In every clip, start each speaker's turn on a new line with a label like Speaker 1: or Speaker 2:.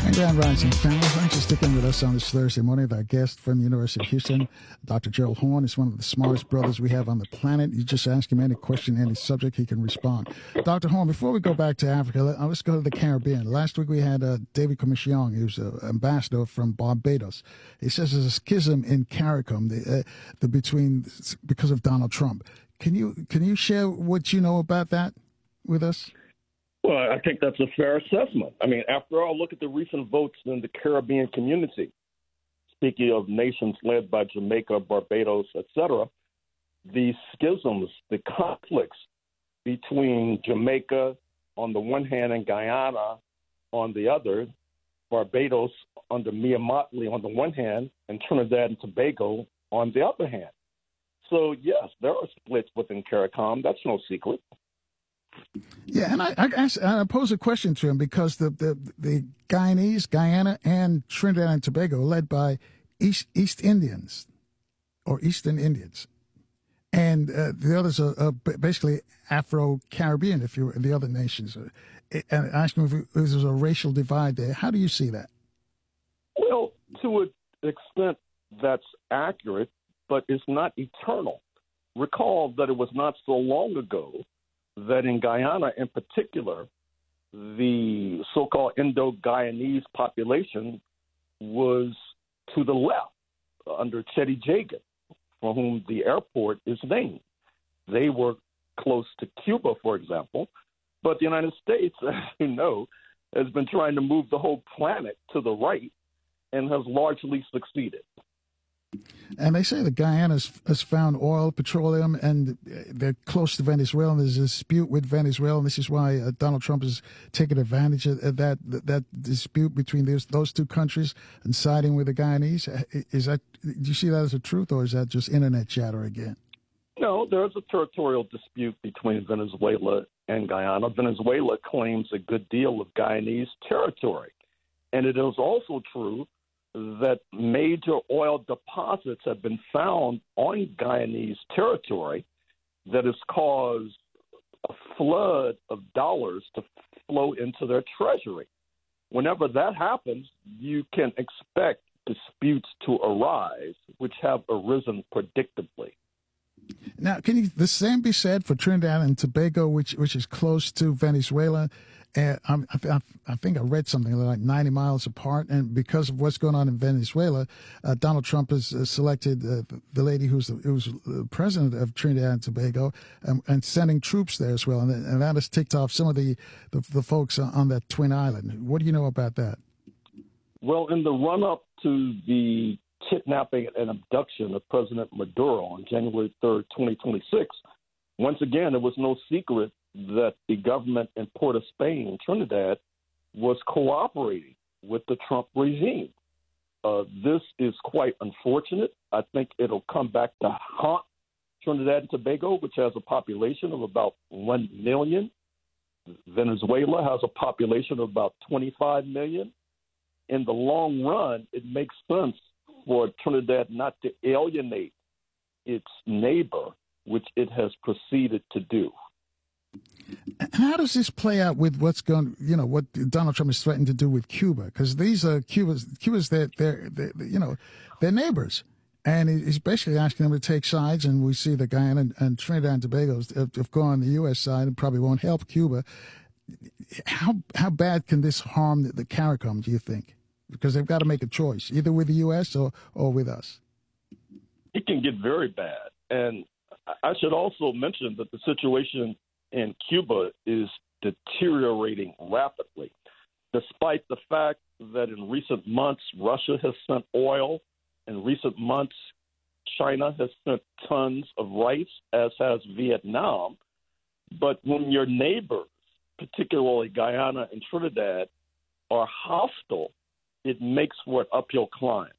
Speaker 1: Grand Rising family, thanks for sticking with us on this Thursday morning. Our guest from the University of Houston, Dr. Gerald Horne, is one of the smartest brothers we have on the planet. You just ask him any question, any subject, he can respond. Dr. Horne, before we go back to Africa, let's go to the Caribbean. Last week we had David Commission, who's an ambassador from Barbados. He says there's a schism in CARICOM because of Donald Trump. Can you share what you know about that with us?
Speaker 2: Well, I think that's a fair assessment. I mean, after all, look at the recent votes in the Caribbean community. Speaking of nations led by Jamaica, Barbados, etc., the schisms, the conflicts between Jamaica on the one hand and Guyana on the other, Barbados under Mia Mottley on the one hand and Trinidad and Tobago on the other hand. So, yes, there are splits within CARICOM. That's no secret.
Speaker 1: Yeah, and I pose a question to him because the Guyanese, Guyana, and Trinidad and Tobago are led by East Indians or Eastern Indians, and the others are basically Afro-Caribbean. If you're the other nations, and I ask him if there's a racial divide there. How do you see that?
Speaker 2: Well, to an extent, that's accurate, but it's not eternal. Recall that it was not so long ago that in Guyana in particular, the so-called Indo-Guyanese population was to the left under Chetty Jagan, for whom the airport is named. They were close to Cuba, for example, but the United States, as you know, has been trying to move the whole planet to the right and has largely succeeded.
Speaker 1: And they say that Guyana has found oil, petroleum, and they're close to Venezuela. And there's a dispute with Venezuela, and this is why Donald Trump is taking advantage of that dispute between those two countries and siding with the Guyanese. Do you see that as a truth, or is that just internet chatter again?
Speaker 2: No, there's a territorial dispute between Venezuela and Guyana. Venezuela claims a good deal of Guyanese territory, and it is also true that major oil deposits have been found on Guyanese territory that has caused a flood of dollars to flow into their treasury. Whenever that happens, you can expect disputes to arise, which have arisen predictably.
Speaker 1: Now, can the same be said for Trinidad and Tobago, which is close to Venezuela? I think I read something like 90 miles apart, and because of what's going on in Venezuela, Donald Trump has selected the lady who's the president of Trinidad and Tobago, and sending troops there as well, and that has ticked off some of the folks on that twin island. What do you know about that?
Speaker 2: Well, in the run-up to the kidnapping and abduction of President Maduro on January 3rd, 2026, once again, it was no secret that the government in Port of Spain, Trinidad, was cooperating with the Trump regime. This is quite unfortunate. I think it'll come back to haunt Trinidad and Tobago, which has a population of about 1 million. Venezuela has a population of about 25 million. In the long run, it makes sense for Trinidad not to alienate its neighbor, which it has proceeded to do.
Speaker 1: How does this play out with what Donald Trump has threatened to do with Cuba? Because these are Cuba's their neighbors, and he's basically asking them to take sides. And we see the Guyana and Trinidad and Tobago have gone on the U.S. side and probably won't help Cuba. How bad can this harm the CARICOM, do you think? Because they've got to make a choice, either with the U.S. or with us.
Speaker 2: It can get very bad, and I should also mention that the situation in Cuba is deteriorating rapidly, despite the fact that in recent months Russia has sent oil. In recent months, China has sent tons of rice, as has Vietnam. But when your neighbors, particularly Guyana and Trinidad, are hostile, it makes for an uphill climb.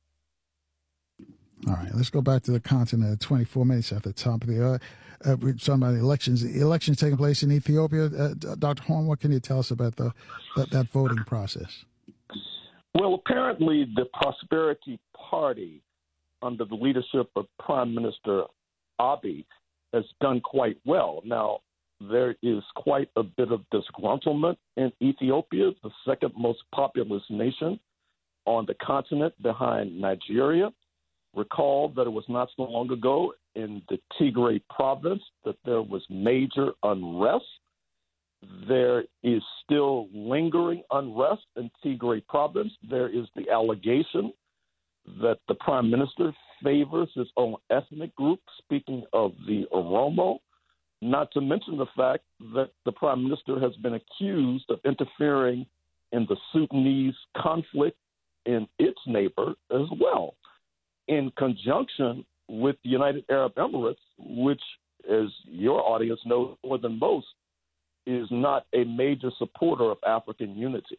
Speaker 1: All right, let's go back to the continent at 24 minutes after the top of the hour. We're talking about elections. The elections taking place in Ethiopia. Dr. Horne, what can you tell us about that voting process?
Speaker 2: Well, apparently the Prosperity Party, under the leadership of Prime Minister Abiy, has done quite well. Now, there is quite a bit of disgruntlement in Ethiopia, the second most populous nation on the continent behind Nigeria. Recall that it was not so long ago in the Tigray province that there was major unrest. There is still lingering unrest in Tigray province. There is the allegation that the prime minister favors his own ethnic group, speaking of the Oromo, not to mention the fact that the prime minister has been accused of interfering in the Sudanese conflict in its neighbor as well, in conjunction with the United Arab Emirates, which, as your audience knows more than most, is not a major supporter of African unity.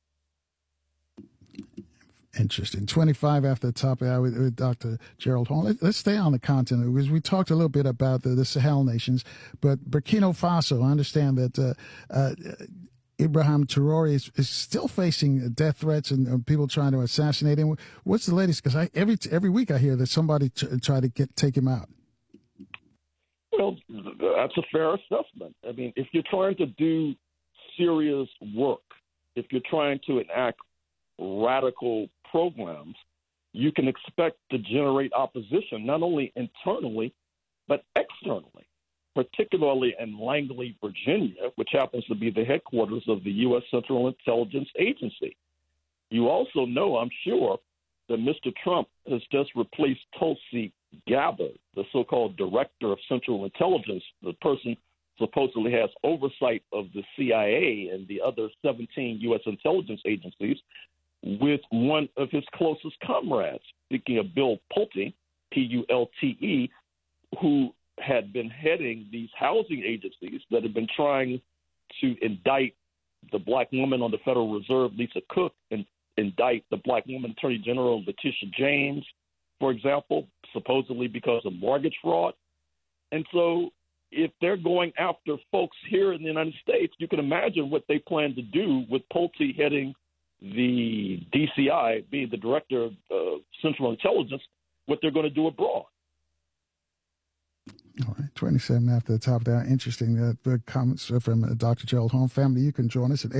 Speaker 1: Interesting. 25 after the top of the hour with Dr. Gerald Horne. Let's stay on the continent because we talked a little bit about the Sahel nations, but Burkina Faso, I understand that Ibrahim Traore is still facing death threats and people trying to assassinate him. What's the latest? Because every week I hear that somebody try to take him out.
Speaker 2: Well, that's a fair assessment. I mean, if you're trying to do serious work, if you're trying to enact radical programs, you can expect to generate opposition, not only internally, but externally, particularly in Langley, Virginia, which happens to be the headquarters of the U.S. Central Intelligence Agency. You also know, I'm sure, that Mr. Trump has just replaced Tulsi Gabbard, the so-called director of Central Intelligence, the person supposedly has oversight of the CIA and the other 17 U.S. intelligence agencies, with one of his closest comrades, speaking of Bill Pulte, P-U-L-T-E, who had been heading these housing agencies that had been trying to indict the black woman on the Federal Reserve, Lisa Cook, and indict the black woman Attorney General Letitia James, for example, supposedly because of mortgage fraud. And so if they're going after folks here in the United States, you can imagine what they plan to do with Pulte heading the DCI, being the director of Central Intelligence, what they're going to do abroad.
Speaker 1: All right, 27 after the top of that. Interesting the comments from Dr. Gerald Horne. Family, you can join us at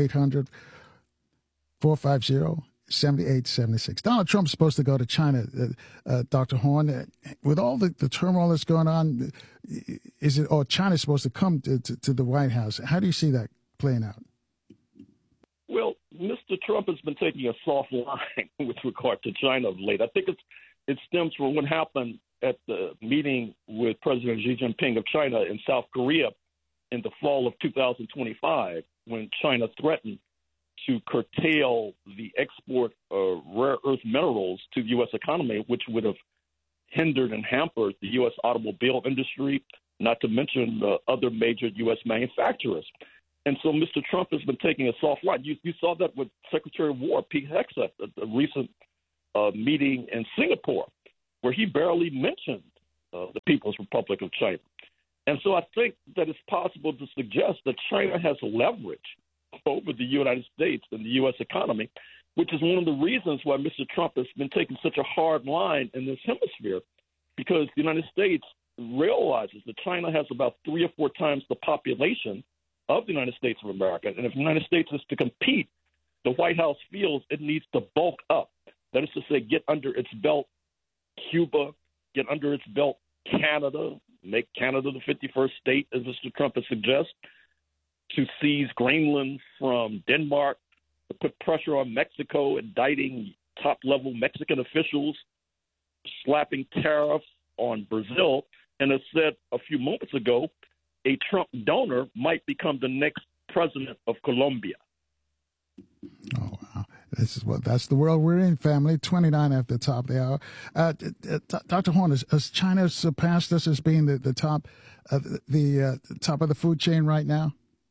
Speaker 1: 800-450-7876. Donald Trump's supposed to go to China, Dr. Horne. With all the turmoil that's going on, is it, or China's supposed to come to the White House? How do you see that playing out?
Speaker 2: Well, Mr. Trump has been taking a soft line with regard to China of late. I think it stems from what happened at the meeting with President Xi Jinping of China in South Korea in the fall of 2025, when China threatened to curtail the export of rare earth minerals to the U.S. economy, which would have hindered and hampered the U.S. automobile industry, not to mention other major U.S. manufacturers. And so Mr. Trump has been taking a soft line. You saw that with Secretary of War Pete Hegseth at a recent meeting in Singapore, where he barely mentioned the People's Republic of China. And so I think that it's possible to suggest that China has leverage over the United States and the U.S. economy, which is one of the reasons why Mr. Trump has been taking such a hard line in this hemisphere, because the United States realizes that China has about 3 or 4 times the population of the United States of America. And if the United States is to compete, the White House feels it needs to bulk up. That is to say, get under its belt Cuba, get under its belt Canada, make Canada the 51st state, as Mr. Trump has suggested, to seize Greenland from Denmark, to put pressure on Mexico, indicting top-level Mexican officials, slapping tariffs on Brazil, and as said a few moments ago, a Trump donor might become the next president of Colombia.
Speaker 1: Oh, wow. That's the world we're in, family. 29 after the top of the hour. Dr. Horne, has China surpassed us as being the top of the food chain right now?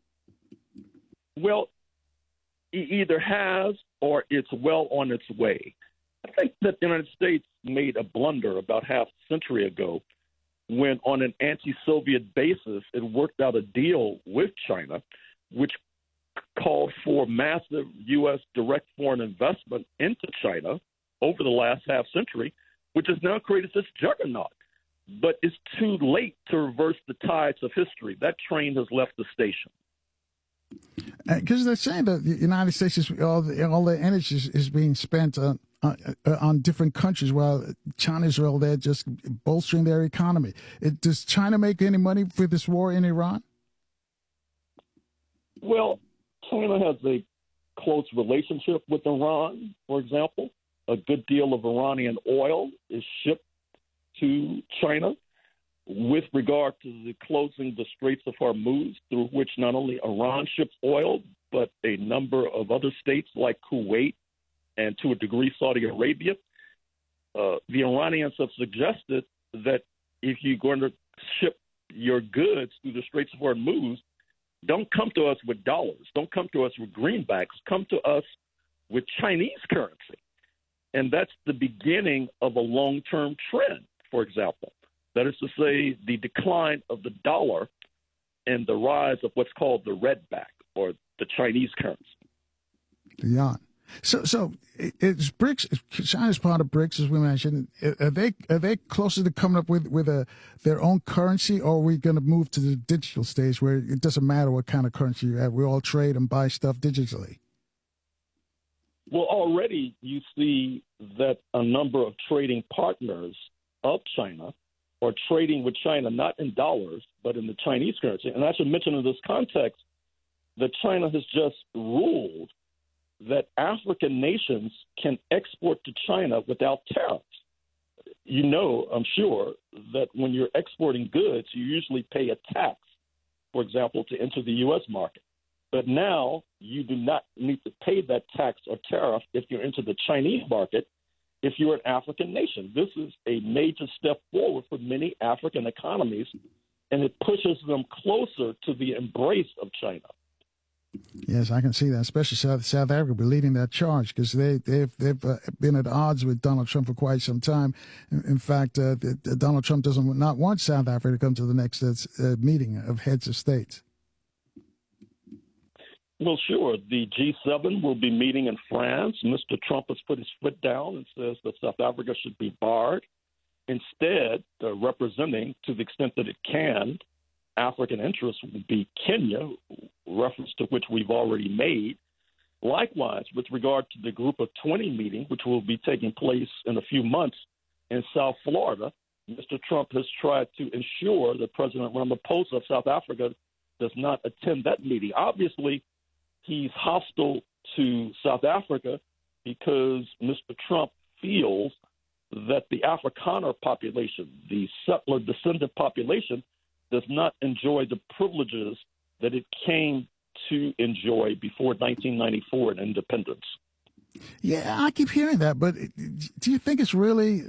Speaker 2: Well, it either has or it's well on its way. I think that the United States made a blunder about half a century ago when, on an anti-Soviet basis, it worked out a deal with China, which called for massive U.S. direct foreign investment into China over the last half century, which has now created this juggernaut. but it's too late to reverse the tides of history. That train has left the station.
Speaker 1: Because they're saying that the United States is all the energy is being spent on different countries, while China, Israel, they're just bolstering their economy. Does China make any money for this war in Iran?
Speaker 2: Well, China has a close relationship with Iran, for example. A good deal of Iranian oil is shipped to China. With regard to the closing the Straits of Hormuz, through which not only Iran ships oil, but a number of other states like Kuwait and to a degree Saudi Arabia, the Iranians have suggested that if you're going to ship your goods through the Straits of Hormuz, don't come to us with dollars. Don't come to us with greenbacks. Come to us with Chinese currency. And that's the beginning of a long-term trend, for example. That is to say, the decline of the dollar and the rise of what's called the redback, or the Chinese currency.
Speaker 1: The yuan. So it's BRICS. China's part of BRICS, as we mentioned. Are they closer to coming up with their own currency, or are we going to move to the digital stage where it doesn't matter what kind of currency you have? We all trade and buy stuff digitally.
Speaker 2: Well, already you see that a number of trading partners of China are trading with China not in dollars, but in the Chinese currency. And I should mention in this context that China has just ruled that African nations can export to China without tariffs. You know, I'm sure, that when you're exporting goods, you usually pay a tax, for example, to enter the U.S. market. But now you do not need to pay that tax or tariff if you enter the Chinese market if you're an African nation. This is a major step forward for many African economies, and it pushes them closer to the embrace of China.
Speaker 1: Yes, I can see that, especially South Africa be leading that charge, because they've been at odds with Donald Trump for quite some time. In fact, Donald Trump does not want South Africa to come to the next meeting of heads of states.
Speaker 2: Well, sure. The G7 will be meeting in France. Mr. Trump has put his foot down and says that South Africa should be barred. Instead, representing, to the extent that it can, African interests would be Kenya, reference to which we've already made. Likewise, with regard to the Group of 20 meeting, which will be taking place in a few months in South Florida, Mr. Trump has tried to ensure that President Ramaphosa of South Africa does not attend that meeting. Obviously, he's hostile to South Africa because Mr. Trump feels that the Afrikaner population, the settler descendant population, does not enjoy the privileges that it came to enjoy before 1994 and independence.
Speaker 1: Yeah, I keep hearing that, but do you think it's really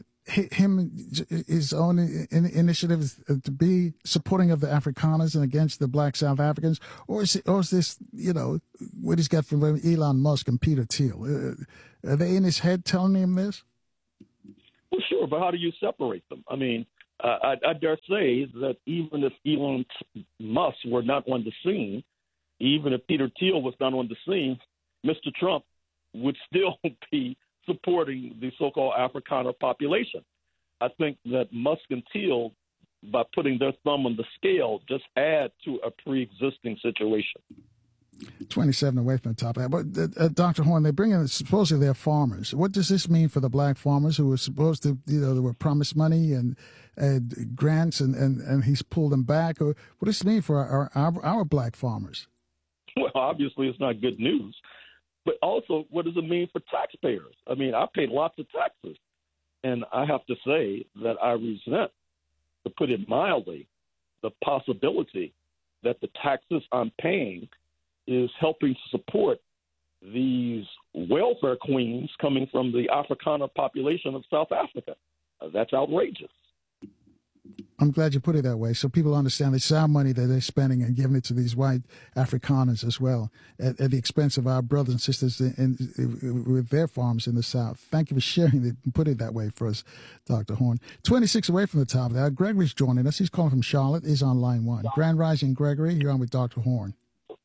Speaker 1: his own initiative to be supporting of the Afrikaners and against the black South Africans, or is this, what he's got from Elon Musk and Peter Thiel? Are they in his head telling him this?
Speaker 2: Well, sure, but how do you separate them? I mean, I dare say that even if Elon Musk were not on the scene, even if Peter Thiel was not on the scene, Mr. Trump would still be supporting the so-called Afrikaner population. I think that Musk and Thiel, by putting their thumb on the scale, just add to a pre-existing situation.
Speaker 1: 27 away from the top. But Dr. Horne, they bring in, supposedly they're farmers. What does this mean for the black farmers who were supposed to, they were promised money and grants, and he's pulled them back? Or what does this mean for our black farmers?
Speaker 2: Well, obviously it's not good news. But also, what does it mean for taxpayers? I mean, I pay lots of taxes, and I have to say that I resent, to put it mildly, the possibility that the taxes I'm paying is helping to support these welfare queens coming from the Afrikaner population of South Africa. That's outrageous.
Speaker 1: I'm glad you put it that way, so people understand it's our money that they're spending and giving it to these white Afrikaners as well, at the expense of our brothers and sisters with their farms in the South. Thank you for sharing it and putting it that way for us, Dr. Horne. 26 away from the top there. Gregory's joining us. He's calling from Charlotte. He's on line one. Grand Rising, Gregory. You're on with Dr. Horne.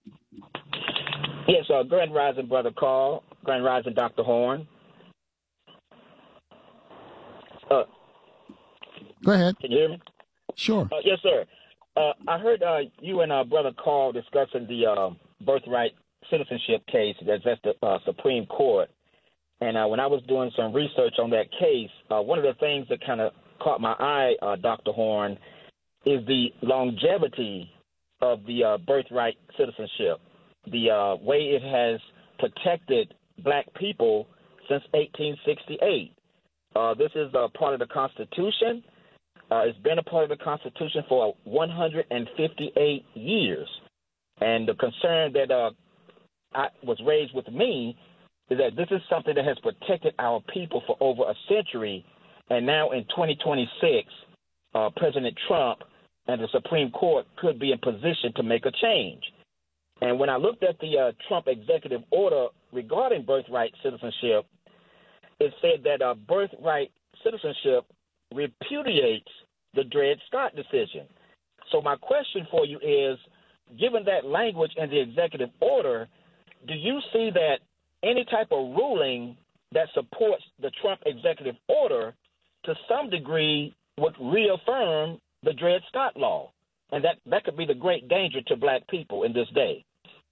Speaker 3: Yes, Grand Rising, Brother Carl. Grand Rising, Dr. Horne.
Speaker 1: Go ahead.
Speaker 3: Can you hear me?
Speaker 1: Sure.
Speaker 3: Yes, sir. I heard you and Brother Carl discussing the birthright citizenship case that's at the Supreme Court. And when I was doing some research on that case, one of the things that kind of caught my eye, Dr. Horn, is the longevity of the birthright citizenship, the way it has protected black people since 1868. This is a part of the Constitution. It's been a part of the Constitution for 158 years. And the concern that was raised with me is that this is something that has protected our people for over a century. And now in 2026, President Trump and the Supreme Court could be in position to make a change. And when I looked at the Trump executive order regarding birthright citizenship, it said that birthright citizenship repudiates the Dred Scott decision. So my question for you is, given that language in the executive order, do you see that any type of ruling that supports the Trump executive order to some degree would reaffirm the Dred Scott law? And that could be the great danger to black people in this day.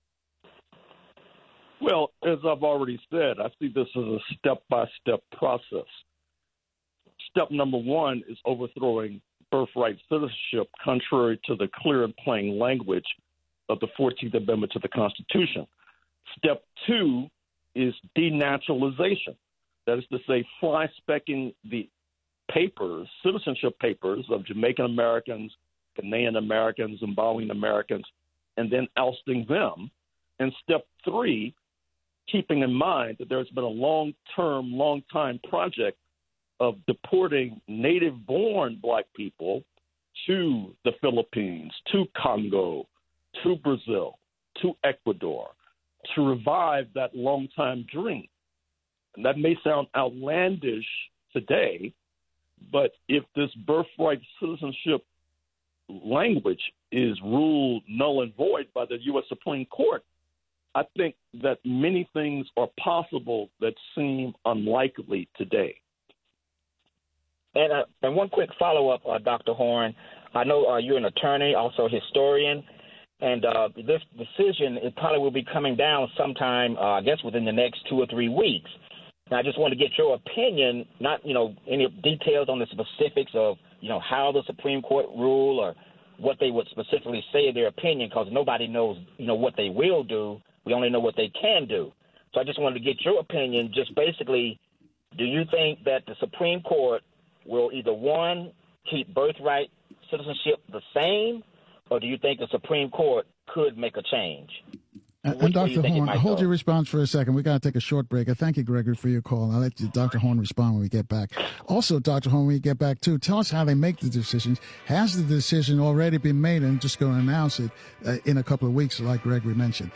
Speaker 2: Well, as I've already said, I see this as a step-by-step process. Step number one is overthrowing birthright citizenship contrary to the clear and plain language of the 14th Amendment to the Constitution. Step two is denaturalization. That is to say, fly-specking the papers, citizenship papers of Jamaican Americans, Ghanaian Americans, Zimbabwean Americans, and then ousting them. And step three, keeping in mind that there's been a long-time project of deporting native-born black people to the Philippines, to Congo, to Brazil, to Ecuador, to revive that long-time dream. And that may sound outlandish today, but if this birthright citizenship language is ruled null and void by the U.S. Supreme Court, I think that many things are possible that seem unlikely today.
Speaker 3: And one quick follow-up, Dr. Horn. I know you're an attorney, also a historian, and this decision, it probably will be coming down sometime, I guess, within the next 2 or 3 weeks. And I just want to get your opinion, not, any details on the specifics of, how the Supreme Court rule or what they would specifically say in their opinion, because nobody knows, what they will do. We only know what they can do. So I just wanted to get your opinion, just basically, do you think that the Supreme Court will either, one, keep birthright citizenship the same, or do you think the Supreme Court could make a change?
Speaker 1: And Dr. Horn, hold your response for a second. We got to take a short break. I thank you, Gregory, for your call. I'll let Dr. Horn respond when we get back. Also, Dr. Horn, when we get back, too, tell us how they make the decisions. Has the decision already been made and just going to announce it in a couple of weeks, like Gregory mentioned?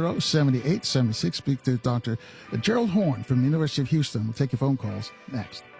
Speaker 1: 800-450-7876. Speak to Dr. Gerald Horn from the University of Houston. We'll take your phone calls next.